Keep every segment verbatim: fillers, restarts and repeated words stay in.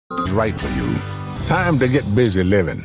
is right for you. Time to get busy living.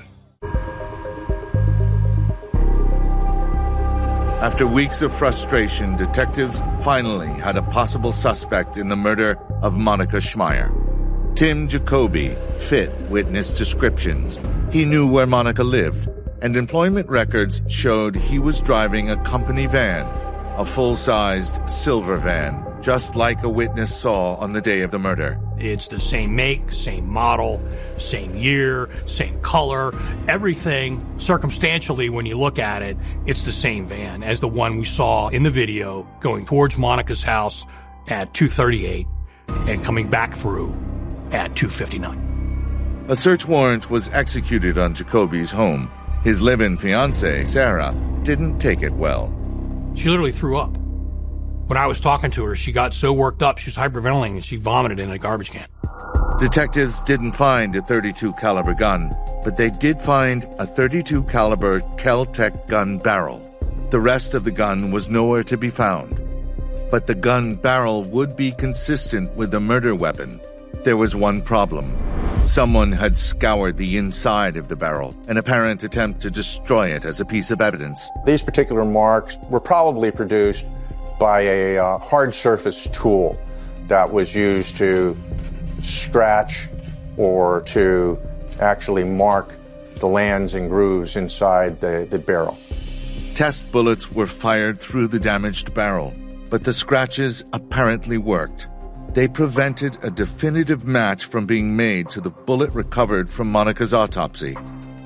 After weeks of frustration, detectives finally had a possible suspect in the murder of Monica Schmeier. Tim Jacoby fit witness descriptions. He knew where Monica lived, and employment records showed he was driving a company van, a full-sized silver van, just like a witness saw on the day of the murder. It's the same make, same model, same year, same color, everything. Circumstantially, when you look at it, it's the same van as the one we saw in the video going towards Monica's house at two thirty-eight and coming back through at two fifty-nine. A search warrant was executed on Jacoby's home. His live-in fiancée, Sarah, didn't take it well. She literally threw up. When I was talking to her, she got so worked up, she was hyperventilating, and she vomited in a garbage can. Detectives didn't find a thirty-two caliber gun, but they did find a thirty-two caliber Kel-Tec gun barrel. The rest of the gun was nowhere to be found. But the gun barrel would be consistent with the murder weapon. There was one problem. Someone had scoured the inside of the barrel, an apparent attempt to destroy it as a piece of evidence. These particular marks were probably produced by a uh, hard surface tool that was used to scratch or to actually mark the lands and grooves inside the, the barrel. Test bullets were fired through the damaged barrel, but the scratches apparently worked. They prevented a definitive match from being made to the bullet recovered from Monica's autopsy.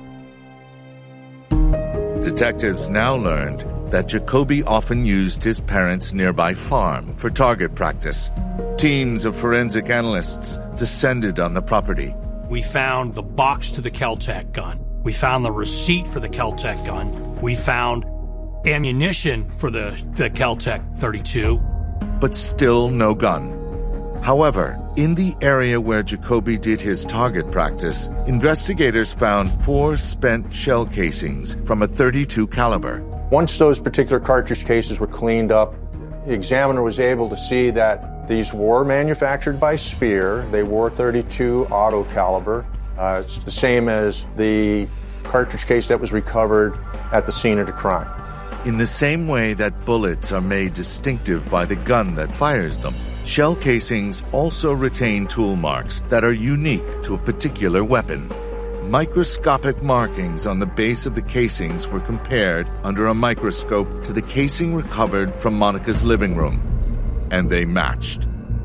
Detectives now learned that Jacoby often used his parents' nearby farm for target practice. Teams of forensic analysts descended on the property. We found the box to the Kel-Tec gun. We found the receipt for the Kel-Tec gun. We found ammunition for the, the Kel-Tec thirty-two. But still no gun. However, in the area where Jacoby did his target practice, investigators found four spent shell casings from a thirty-two caliber. Once those particular cartridge cases were cleaned up, the examiner was able to see that these were manufactured by Speer. They were thirty-two auto caliber. Uh, it's the same as the cartridge case that was recovered at the scene of the crime. In the same way that bullets are made distinctive by the gun that fires them, shell casings also retain tool marks that are unique to a particular weapon. Microscopic markings on the base of the casings were compared under a microscope to the casing recovered from Monica's living room, and they matched.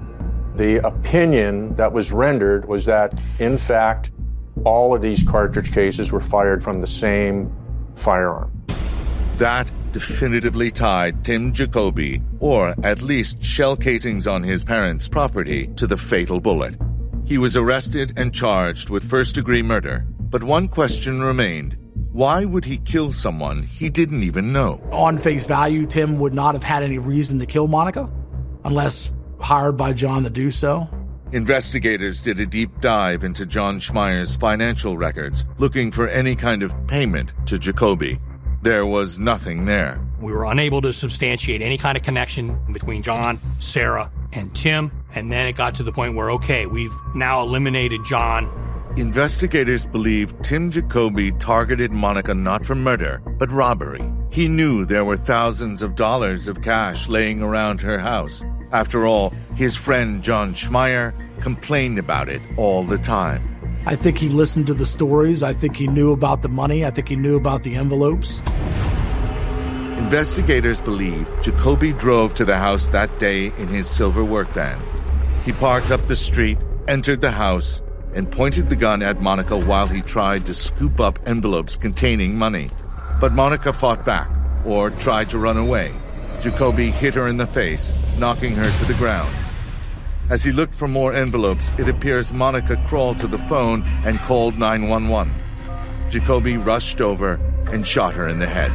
The opinion that was rendered was that, in fact, all of these cartridge cases were fired from the same firearm. That definitively tied Tim Jacoby, or at least shell casings on his parents' property, to the fatal bullet. He was arrested and charged with first-degree murder. But one question remained. Why would he kill someone he didn't even know? On face value, Tim would not have had any reason to kill Monica, unless hired by John to do so. Investigators did a deep dive into John Schmeier's financial records, looking for any kind of payment to Jacoby. There was nothing there. We were unable to substantiate any kind of connection between John, Sarah, and Tim, and then it got to the point where, okay, we've now eliminated John. Investigators believe Tim Jacoby targeted Monica not for murder, but robbery. He knew there were thousands of dollars of cash laying around her house. After all, his friend John Schmeier complained about it all the time. I think he listened to the stories. I think he knew about the money. I think he knew about the envelopes. Investigators believe Jacoby drove to the house that day in his silver work van. He parked up the street, entered the house, and pointed the gun at Monica while he tried to scoop up envelopes containing money. But Monica fought back, or tried to run away. Jacoby hit her in the face, knocking her to the ground. As he looked for more envelopes, it appears Monica crawled to the phone and called nine one one. Jacoby rushed over and shot her in the head.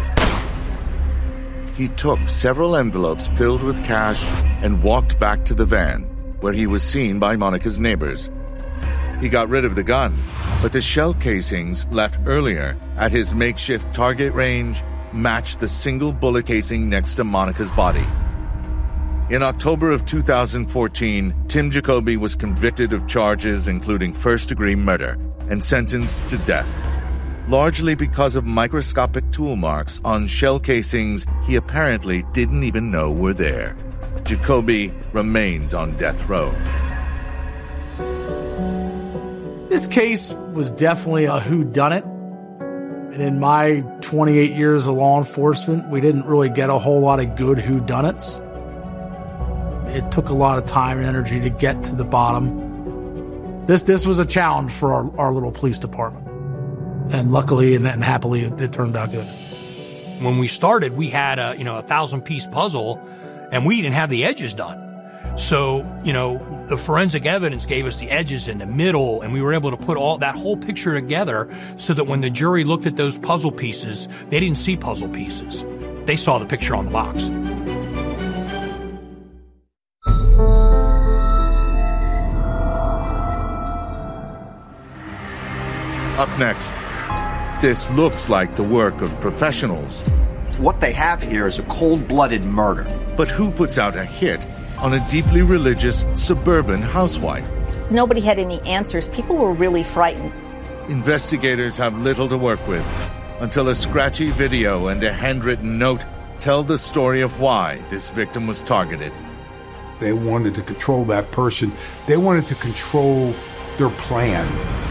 He took several envelopes filled with cash and walked back to the van, where he was seen by Monica's neighbors. He got rid of the gun, but the shell casings left earlier at his makeshift target range matched the single bullet casing next to Monica's body. In October of two thousand fourteen, Tim Jacoby was convicted of charges including first-degree murder and sentenced to death, largely because of microscopic tool marks on shell casings he apparently didn't even know were there. Jacoby remains on death row. This case was definitely a whodunit. And in my twenty-eight years of law enforcement, we didn't really get a whole lot of good whodunits. It took a lot of time and energy to get to the bottom. This this was a challenge for our, our little police department. And luckily and, and happily, it, it turned out good. When we started, we had a, you know, a thousand-piece puzzle, and we didn't have the edges done. So, you know, the forensic evidence gave us the edges in the middle, and we were able to put all that whole picture together so that when the jury looked at those puzzle pieces, they didn't see puzzle pieces. They saw the picture on the box. Up next, this looks like the work of professionals. What they have here is a cold-blooded murder. But who puts out a hit on a deeply religious suburban housewife? Nobody had any answers. People were really frightened. Investigators have little to work with until a scratchy video and a handwritten note tell the story of why this victim was targeted. They wanted to control that person. They wanted to control their plan.